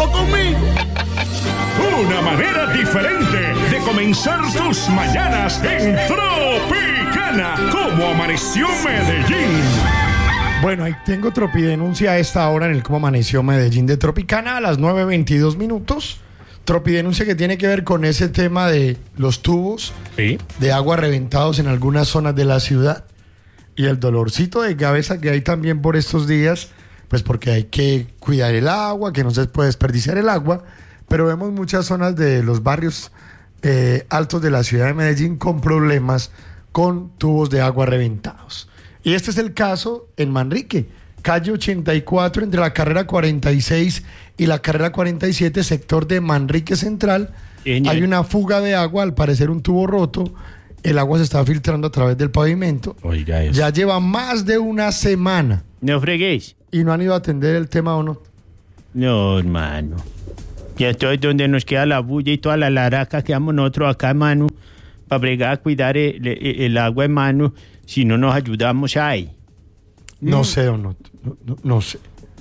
conmigo. Una manera diferente de comenzar tus mañanas en Tropicana. ¿Cómo amaneció Medellín? Bueno, ahí tengo Tropidenuncia a esta hora en el Cómo Amaneció Medellín de Tropicana a las 9:22 minutos. Tropidenuncia que tiene que ver con ese tema de los tubos de agua reventados en algunas zonas de la ciudad y el dolorcito de cabeza que hay también por estos días, pues porque hay que cuidar el agua, que no se puede desperdiciar el agua, pero vemos muchas zonas de los barrios altos de la ciudad de Medellín con problemas con tubos de agua reventados. Y este es el caso en Manrique, calle 84 entre la carrera 46 y la carrera 47, sector de Manrique Central. Hay una fuga de agua, al parecer un tubo roto, el agua se está filtrando a través del pavimento. Oiga eso. Ya lleva más de una semana. No freguéis. ¿Y no han ido a atender el tema o no? No, hermano. Ya estoy donde nos queda la bulla y toda la laraca que damos nosotros acá, hermano, para bregar a cuidar el agua, hermano, si no nos ayudamos ahí. No sé o no sé.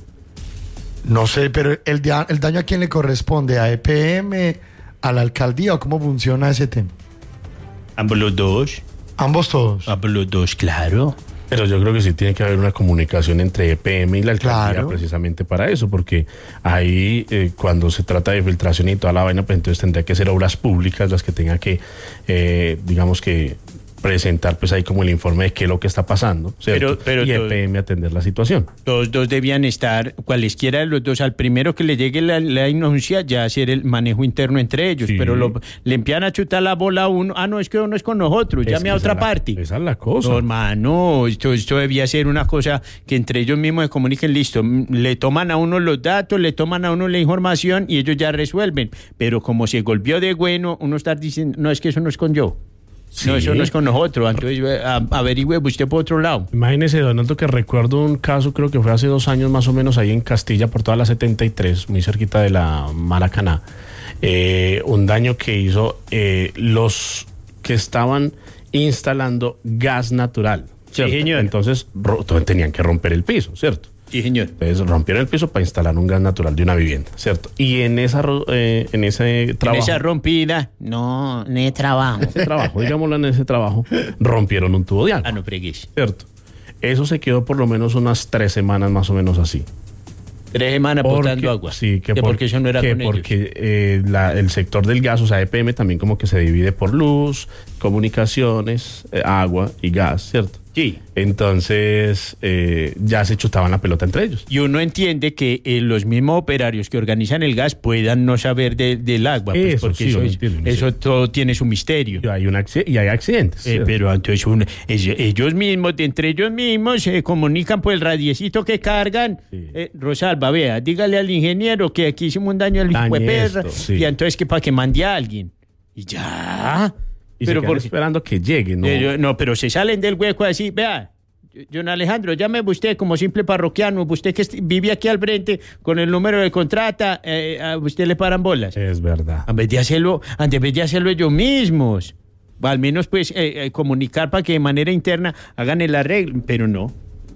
No sé, pero el daño a quién le corresponde, ¿a EPM, a la alcaldía o cómo funciona ese tema? Ambos los dos. ¿Ambos todos? Ambos los dos, claro. Pero yo creo que sí tiene que haber una comunicación entre EPM y la alcaldía, claro, precisamente para eso, porque ahí cuando se trata de filtración y toda la vaina, pues entonces tendría que ser obras públicas las que tengan que, digamos que presentar pues ahí como el informe de qué es lo que está pasando, ¿cierto? Pero y EPM atender la situación. Los dos debían estar, cualesquiera de los dos, al primero que le llegue la denuncia, ya hacer el manejo interno entre ellos, Sí. pero le empiezan a chutar la bola a uno, no, es que uno es con nosotros, llame a otra parte. Esa es la cosa. No, hermano, esto debía ser una cosa que entre ellos mismos se comuniquen, listo, le toman a uno los datos, le toman a uno la información y ellos ya resuelven, pero como se golpeó de bueno, uno está diciendo, no, es que eso no es con yo. Sí. No, eso no es con nosotros, entonces averigüe usted por otro lado. Imagínese, Donaldo, que recuerdo un caso, creo que fue hace 2 años más o menos, ahí en Castilla, por toda la 73, muy cerquita de la Maracaná, un daño que hizo los que estaban instalando gas natural, ¿cierto? Sí, señor. Entonces tenían que romper el piso, ¿cierto? Sí, señor. Entonces rompieron el piso para instalar un gas natural de una vivienda, ¿cierto? Y en ese trabajo... En esa rompida, no, en ese trabajo. Digámoslo, en ese trabajo, rompieron un tubo de agua. No fregues. ¿Cierto? Eso se quedó por lo menos unas 3 semanas más o menos así. 3 semanas botando agua. Sí, porque eso no era con porque el sector del gas, o sea, EPM también como que se divide por luz, comunicaciones, agua y gas, ¿cierto? Sí. Entonces ya se chutaban la pelota entre ellos. Y uno entiende que los mismos operarios que organizan el gas puedan no saber del agua, pues, Eso, porque sí, eso todo tiene su misterio. Y hay accidentes. Pero entonces ellos mismos, entre ellos mismos, se comunican por el radiecito que cargan. Sí. Rosalba, vea, dígale al ingeniero que aquí hicimos un daño al hijo de perra. Sí. Y entonces que para que mande a alguien. Y ya. Y pero se quedan esperando que llegue, ¿no? No, pero se salen del hueco así, vea. John Alejandro, llámeme usted como simple parroquiano, usted que vive aquí al frente con el número de contrata, a usted le paran bolas. Es verdad. En vez de hacerlo ellos mismos. Al menos pues comunicar para que de manera interna hagan el arreglo, pero no.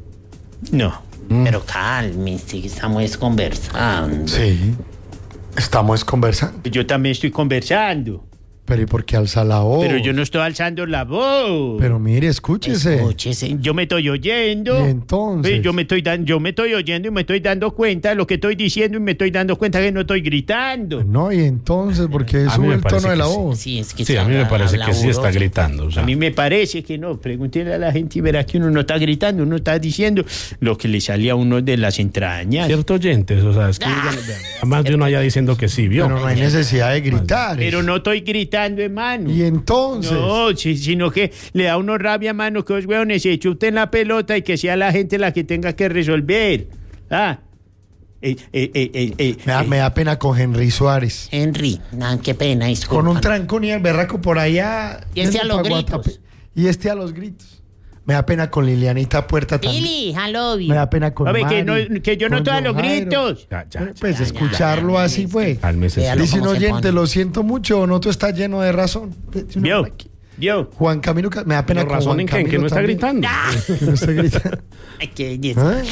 Pero cálmese, estamos conversando. Sí, estamos conversando. Yo también estoy conversando. Pero ¿y por qué alza la voz? Pero yo no estoy alzando la voz. Pero mire, escúchese. Escúchese. Yo me estoy oyendo. Y entonces. Yo me estoy oyendo y me estoy dando cuenta de lo que estoy diciendo y me estoy dando cuenta que no estoy gritando. No, y entonces, ¿por qué A mí sube me el parece tono de la que sí. voz? Sí, es que Sí, a mí me parece que sí está gritando. O sea. A mí me parece que no. Pregúntele a la gente y verá que uno no está gritando, uno está diciendo lo que le sale a uno de las entrañas. Cierto oyentes, o sea, es que más de uno allá diciendo que sí, vio. Pero no hay necesidad de gritar. Pero no estoy gritando, hermano. Y entonces. No, sino que le da a uno rabia, mano, que los hueones se chuten la pelota y que sea la gente la que tenga que resolver. Me da pena con Henry Suárez. Henry, qué pena, disculpa. Con un trancón y el berraco por allá. Y este a los dentro de gritos. Guatapé. Y este a los gritos. Me da pena con Lilianita Puerta también. Lili, hello. Me da pena con Oye, Mari, que yo no con estoy a los John Jairo. gritos. Pues escucharlo así fue. Cálmese. Véalo. Dice un ¿Cómo se oyente, pone? lo siento mucho, no, tú estás lleno de razón. Yo. Juan Camilo, me da pena ¿Pero con razón Juan en qué? ¿En que Camilo no está también. gritando? Que no está gritando. Ay, qué belleza. ¿Eh?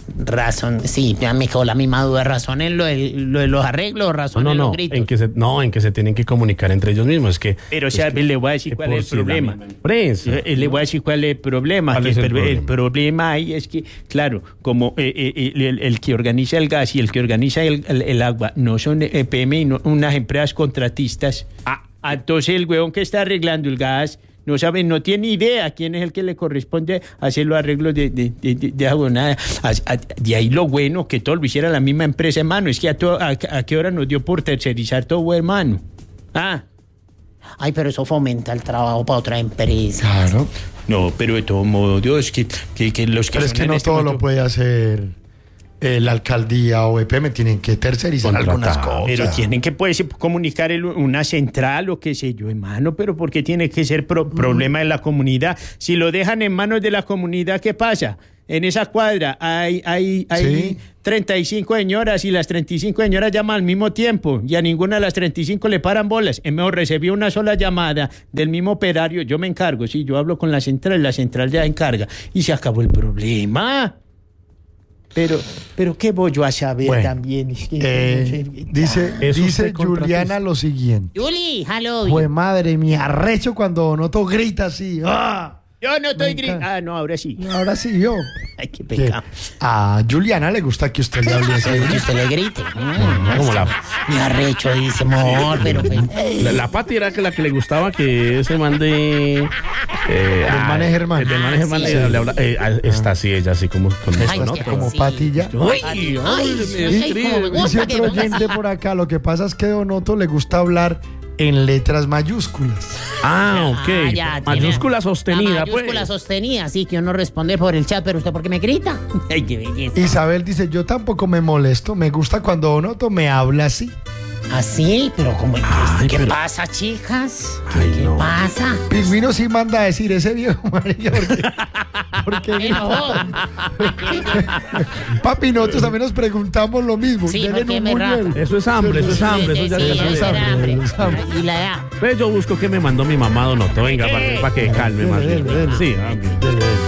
Razón, sí, ya me quedó la misma duda. ¿Razón en lo de los arreglos o razón en los gritos? En que se tienen que comunicar entre ellos mismos. Es que, Pero, o sea, le voy a decir cuál es el problema. Le voy a decir cuál es el problema. El problema ahí es que, claro, como el que organiza el gas y el que organiza el agua no son EPM y unas empresas contratistas, entonces el huevón que está arreglando el gas no sabe, no tiene idea quién es el que le corresponde hacer los arreglos de agua. Nada. De ahí lo bueno que todo lo hiciera la misma empresa, hermano. Es que a qué hora nos dio por tercerizar todo, hermano. Ay, pero eso fomenta el trabajo para otra empresa. Claro. No, pero de todo modo, Dios, que los que pero es que no todo lo puede hacer la alcaldía o EPM, tienen que tercerizar algunas cosas. Pero tienen que poderse comunicar una central o qué sé yo, hermano, pero ¿por qué tiene que ser problema de la comunidad? Si lo dejan en manos de la comunidad, ¿qué pasa? En esa cuadra hay 35 señoras y las 35 señoras llaman al mismo tiempo y a ninguna de las 35 le paran bolas. Es mejor recibir una sola llamada del mismo operario. Yo me encargo, sí, yo hablo con la central ya encarga y se acabó el problema. Pero ¿qué voy yo a saber también? Es que dice Juliana lo siguiente. Juli, hello. Pues madre, me arrecho cuando Donoto grita así. Yo no estoy gritando. No, ahora sí. Ahora sí, yo. Ay, qué pecado. A Juliana le gusta que usted le hable así. Que usted le grite. Como Me arrecho, dice, amor, pero... La Pati era la que le gustaba que ese man de... del man de Germán. Del man de Germán le habla... Está así, ella así como... Como Patilla. Dice otro oyente por acá, lo que pasa es que Donoto le gusta hablar en letras mayúsculas. Ok. Mayúscula sostenida, mayúscula sostenida, sí, que uno responde por el chat, pero ¿usted por qué me grita? Ay, qué belleza. Isabel dice, yo tampoco me molesto, me gusta cuando Donoto me habla así. ¿Así? Pero ¿cómo? ¿Qué pasa, chicas? ¿Qué pasa? Pingüino sí manda a decir ese viejo María, porque papi, nosotros también nos preguntamos lo mismo. Sí, porque me eso es hambre, eso es hambre. Eso es hambre. Y la edad. Yo busco que me mandó mi mamá Donoto, venga, para que calme más. Sí,